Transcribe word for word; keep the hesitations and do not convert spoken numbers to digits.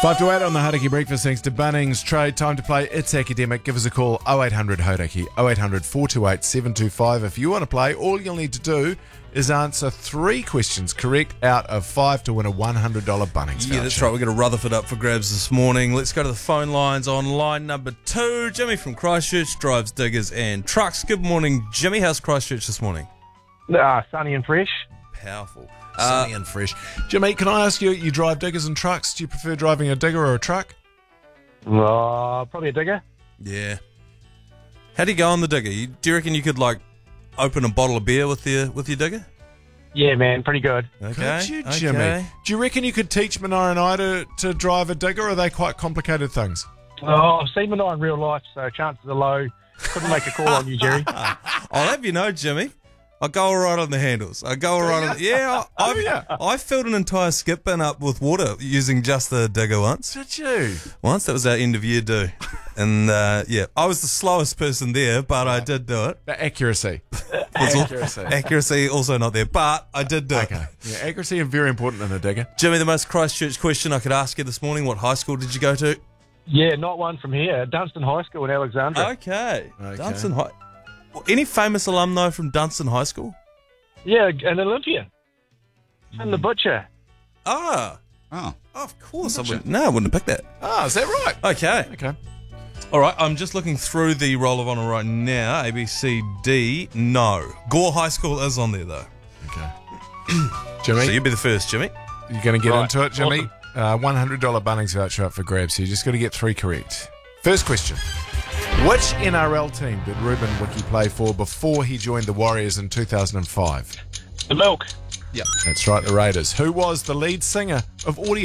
Five to eight on the Hauraki Breakfast, thanks to Bunnings. Trade, time to play. It's academic. Give us a call, oh eight hundred Hauraki, oh eight hundred, four two eight, seven two five. If you want to play, all you'll need to do is answer three questions correct out of five to win a one hundred dollars Bunnings voucher. Yeah, that's right. We've got a Rutherford up for grabs this morning. Let's go to the phone lines on line number two. Jimmy from Christchurch drives diggers and trucks. Good morning, Jimmy. How's Christchurch this morning? Ah, sunny and fresh. Powerful. Sunny Uh, and fresh. Jimmy, can I ask you, you drive diggers and trucks. Do you prefer driving a digger or a truck? Oh, probably a digger. yeah. How do you go on the digger? You, do you reckon you could, like, open a bottle of beer with your with your digger? Yeah, man, pretty good. Okay. Could you, Jimmy? okay. Do you reckon you could teach Minai and I to, to drive a digger, or are they quite complicated things? Oh, I've seen Minai in real life, so chances are low. Couldn't make a call on you, Jerry. I'll have you know, Jimmy, I go all right on the handles. I go all right on the, yeah, I, I've, yeah. I filled an entire skip bin up with water using just the digger once. Did you? Once, that was our end of year do. And, uh, yeah, I was the slowest person there, but I did do it. The accuracy. Was al- Accuracy. Accuracy also not there, but I did do Okay. it. Yeah, accuracy is very important in a digger. Jimmy, the most Christchurch question I could ask you this morning, what high school did you go to? Yeah, not one from here. Dunstan High School in Alexandra. Okay. Okay. Dunstan High. Any famous alumni from Dunstan High School? Yeah, an Olympian. And the butcher. Ah, Oh. of course. I wouldn't, no, I wouldn't have picked that. Ah, is that right? Okay. Okay. All right, I'm just looking through the Roll of Honour right now. A, B, C, D. No. Gore High School is on there, though. Okay. Jimmy, So you'd be the first, Jimmy. you're going to get Right. into it, Jimmy. Awesome. Uh, one hundred dollars Bunnings voucher up for grabs, so you just got to get three correct. First question. Which N R L team did Ruben Wiki play for before he joined the Warriors in two thousand five? The milk. Yep. That's right, the Raiders. Who was the lead singer of Audio